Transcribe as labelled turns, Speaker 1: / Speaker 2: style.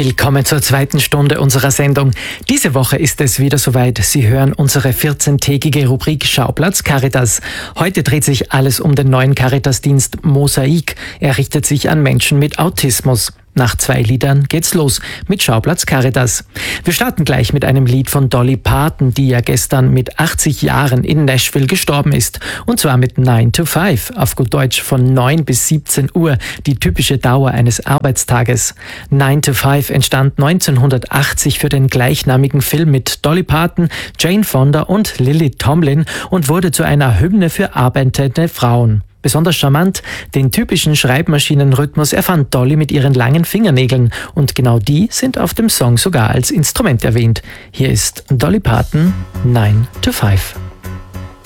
Speaker 1: Willkommen zur zweiten Stunde unserer Sendung. Diese Woche ist es wieder soweit. Sie hören unsere 14-tägige Rubrik Schauplatz Caritas. Heute dreht sich alles um den neuen Caritasdienst Mosaik. Er richtet sich an Menschen mit Autismus. Nach 2 Liedern geht's los mit Schauplatz Caritas. Wir starten gleich mit einem Lied von Dolly Parton, die ja gestern mit 80 Jahren in Nashville gestorben ist. Und zwar mit 9 to 5, auf gut Deutsch von 9 bis 17 Uhr, die typische Dauer eines Arbeitstages. 9 to 5 entstand 1980 für den gleichnamigen Film mit Dolly Parton, Jane Fonda und Lily Tomlin und wurde zu einer Hymne für arbeitende Frauen. Besonders charmant, den typischen Schreibmaschinenrhythmus erfand Dolly mit ihren langen Fingernägeln und genau die sind auf dem Song sogar als Instrument erwähnt. Hier ist Dolly Parton, 9 to 5.